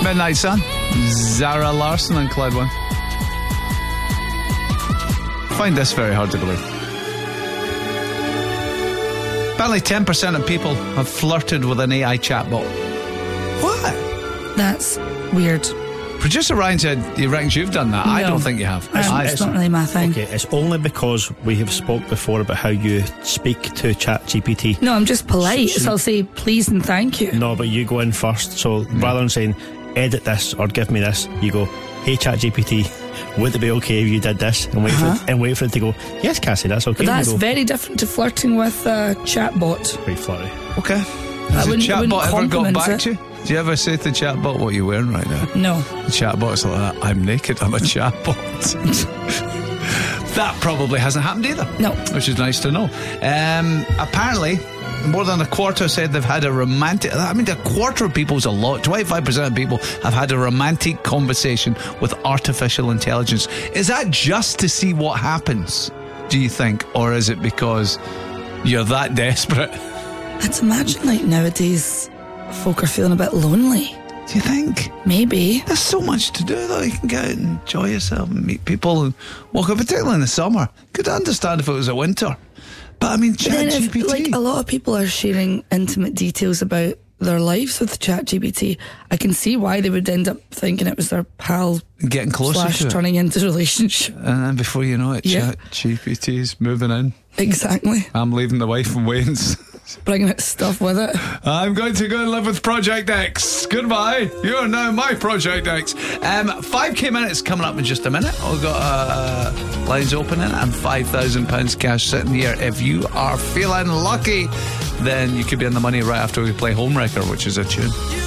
Midnight Sun, Zara Larsson and Clyde One. I find this very hard to believe. Apparently 10% of people have flirted with an AI chatbot. What? That's weird. Producer Ryan said he reckons you've done that. No. I don't think you have. It's not really my thing. Okay, it's only because we have spoke before about how you speak to ChatGPT. No, I'm just polite, so I'll say please and thank you. No, but you go in first. So rather than saying edit this or give me this, you go, hey ChatGPT, would it be okay if you did this? And wait for it to go, yes Cassie, that's okay. But that's go, very different to flirting with a chatbot. quite flirty. Okay. Has the chatbot ever got back to you? Do you ever say to the chatbot, what are you wearing right now? No. The chatbot's like that. I'm naked, I'm a chatbot. That probably hasn't happened either. No. Which is nice to know. Apparently, more than a quarter said they've had a romantic... I mean, a quarter of people is a lot. 25% of people have had a romantic conversation with artificial intelligence. Is that just to see what happens, do you think? Or is it because you're that desperate? I'd imagine, like, nowadays folk are feeling a bit lonely. Do you think? Maybe. There's so much to do, though. You can go out and enjoy yourself and meet people and walk up, particularly in the summer. Could understand if it was a winter. But I mean, ChatGPT. Like, a lot of people are sharing intimate details about their lives with ChatGPT. I can see why they would end up thinking it was their pal getting closer to it. turning into a relationship. And then before you know it, Yeah. ChatGPT's moving in. Exactly. I'm leaving the wife in Wayne's. Bringing its stuff with it. I'm going to go and live with Project X. Goodbye. You're now my Project X. 5k minutes coming up in just a minute. We've got lines opening and £5,000 cash sitting here. If you are feeling lucky, then you could be in the money right after we play Homewrecker, which is a tune.